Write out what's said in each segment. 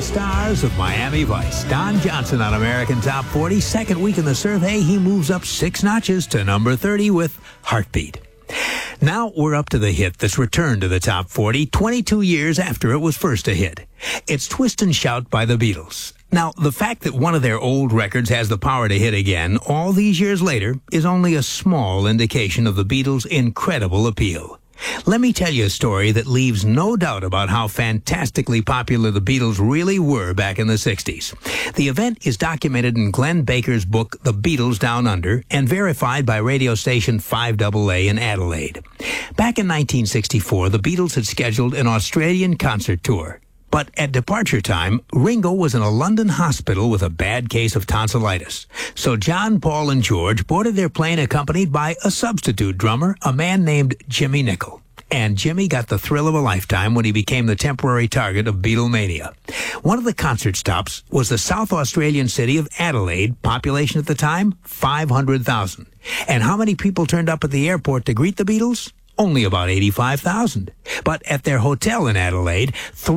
stars of Miami Vice. Don Johnson on American Top 40. Second week in the survey, he moves up 6 notches to number 30 with Heartbeat. Now we're up to the hit that's returned to the top 40 22 years after it was first a hit. It's Twist and Shout by the Beatles. Now, the fact that one of their old records has the power to hit again all these years later is only a small indication of the Beatles' incredible appeal. Let me tell you a story that leaves no doubt about how fantastically popular the Beatles really were back in the 60s. The event is documented in Glenn Baker's book, The Beatles Down Under, and verified by radio station 5AA in Adelaide. Back in 1964, the Beatles had scheduled an Australian concert tour. But at departure time, Ringo was in a London hospital with a bad case of tonsillitis. So John, Paul, and George boarded their plane accompanied by a substitute drummer, a man named Jimmy Nicol. And Jimmy got the thrill of a lifetime when he became the temporary target of Beatlemania. One of the concert stops was the South Australian city of Adelaide, population at the time, 500,000. And how many people turned up at the airport to greet the Beatles? Only about 85,000. But at their hotel in Adelaide,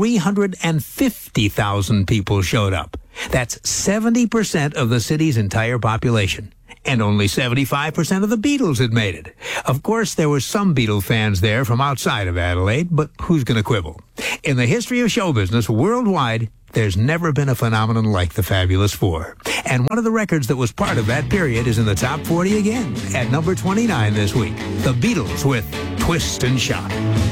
350,000 people showed up. That's 70% of the city's entire population. And only 75% of the Beatles had made it. Of course, there were some Beatle fans there from outside of Adelaide, but who's going to quibble? In the history of show business worldwide, there's never been a phenomenon like the Fabulous Four. And one of the records that was part of that period is in the top 40 again, at number 29 this week. The Beatles with Twist and Shout.